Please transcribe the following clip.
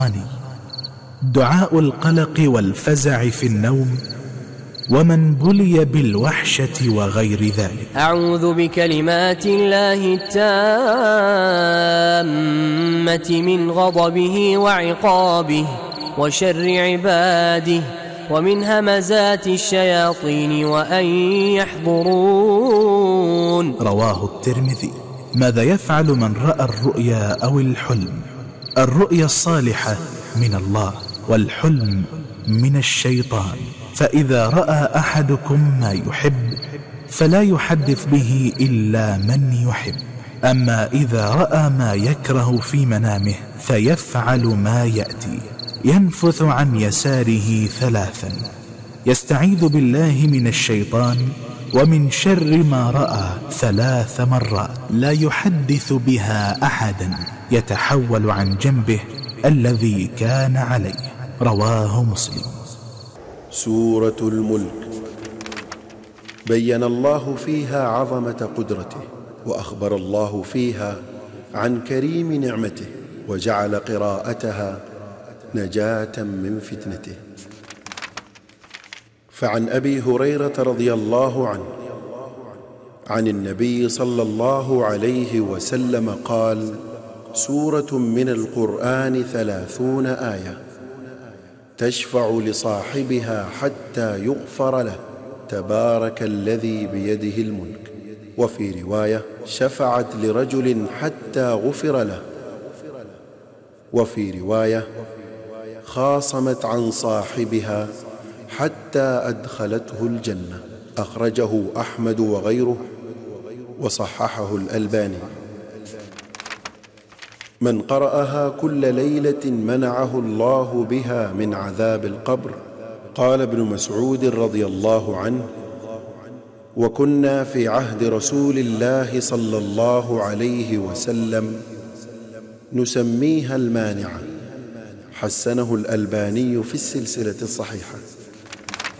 دعاء القلق والفزع في النوم ومن بلي بالوحشة وغير ذلك. أعوذ بكلمات الله التامة من غضبه وعقابه وشر عباده ومن همزات الشياطين وأن يحضرون. رواه الترمذي. ماذا يفعل من رأى الرؤيا أو الحلم؟ الرؤيا الصالحة من الله والحلم من الشيطان، فإذا رأى أحدكم ما يحب فلا يحدث به إلا من يحب، أما إذا رأى ما يكره في منامه فيفعل ما يأتي: ينفث عن يساره 3، يستعيذ بالله من الشيطان ومن شر ما رأى 3 مرات، لا يحدث بها أحدا، يتحول عن جنبه الذي كان عليه. رواه مسلم. سورة الملك بين الله فيها عظمة قدرته، وأخبر الله فيها عن كريم نعمته، وجعل قراءتها نجاة من فتنته. فعن أبي هريرة رضي الله عنه عن النبي صلى الله عليه وسلم قال: سورة من القرآن 30 آية تشفع لصاحبها حتى يغفر له، تبارك الذي بيده الملك. وفي رواية: شفعت لرجل حتى غفر له. وفي رواية: خاصمت عن صاحبها حتى أدخلته الجنة. أخرجه أحمد وغيره وصححه الألباني. من قرأها كل ليلة منعه الله بها من عذاب القبر. قال ابن مسعود رضي الله عنه: وكنا في عهد رسول الله صلى الله عليه وسلم نسميها المانعة. حسنه الألباني في السلسلة الصحيحة.